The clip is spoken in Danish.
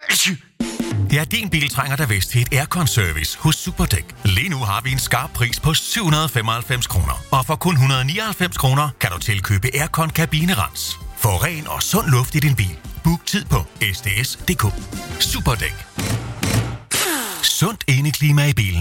Ja, din bil trænger da vist til et aircon-service hos Superdæk. Lige nu har vi en skarp pris på 795 kroner. Og for kun 199 kroner kan du tilkøbe aircon-kabinerens. Få ren og sund luft i din bil. Book tid på sds.dk. Superdæk. Sundt indeklima i bilen.